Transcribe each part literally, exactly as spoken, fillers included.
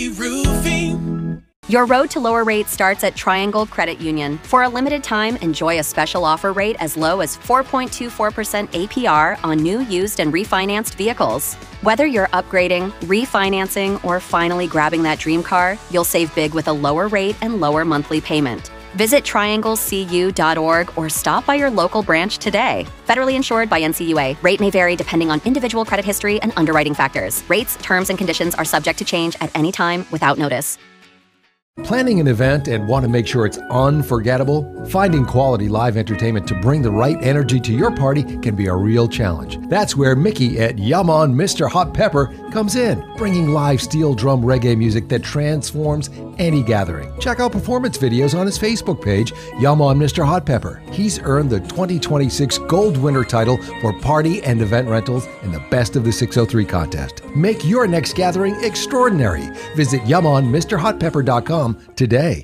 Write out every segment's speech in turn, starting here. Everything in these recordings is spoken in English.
Roofing. Your road to lower rates starts at Triangle Credit Union. For a limited time, enjoy a special offer rate as low as four point two four percent A P R on new, used, and refinanced vehicles. Whether you're upgrading, refinancing, or finally grabbing that dream car, you'll save big with a lower rate and lower monthly payment. Visit triangle c u dot org or stop by your local branch today. Federally insured by N C U A. Rate may vary depending on individual credit history and underwriting factors. Rates, terms, and conditions are subject to change at any time without notice. Planning an event and want to make sure it's unforgettable? Finding quality live entertainment to bring the right energy to your party can be a real challenge. That's where Mickey at Yum On Mister Hot Pepper comes in, bringing live steel drum reggae music that transforms any gathering. Check out performance videos on his Facebook page, Yum On Mister Hot Pepper. He's earned the twenty twenty-six Gold Winner title for party and event rentals in the Best of the six oh three contest. Make your next gathering extraordinary. Visit yum on mr hot pepper dot com today.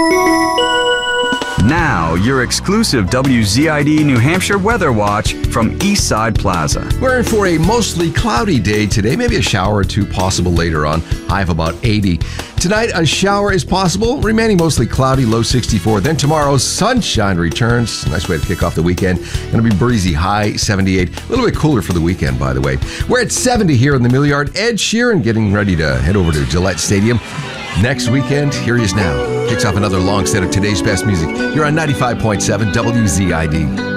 Now, your exclusive W Z I D New Hampshire weather watch from Eastside Plaza. We're in for a mostly cloudy day today, maybe a shower or two possible later on, high of about eighty. Tonight, a shower is possible, remaining mostly cloudy, low sixty-four. Then tomorrow, sunshine returns. Nice way to kick off the weekend. Going to be breezy, high seventy-eight. A little bit cooler for the weekend, by the way. We're at seventy here in the Milliard. Ed Sheeran getting ready to head over to Gillette Stadium. Next weekend, here he is now. Kicks off another long set of today's best music. You're on ninety-five point seven W Z I D.